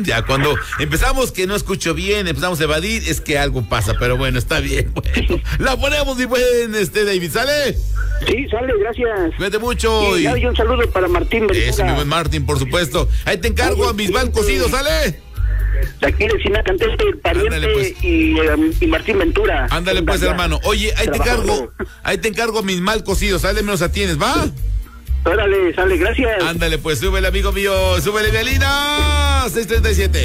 Ya cuando empezamos que no escucho bien, empezamos a evadir, es que algo pasa, pero bueno, está bien. Bueno, la ponemos mi buen David, ¿sale? Sí, sale, gracias. Cuídate mucho. Y un saludo para Martín Ventura. Eso, mi buen Martín, por supuesto. Ahí te encargo a Bisbal Cocido, ¿sale? De aquí de Sina Canteste, Pariente. Ándale, pues. Y Martín Ventura. Ándale pues, hermano. Oye, ahí te encargo a mis mal cocidos, ¿sale? Me los atienes, ¿va? Órale, sale, gracias. Ándale pues, súbele, amigo mío, súbele, Vialina. 637.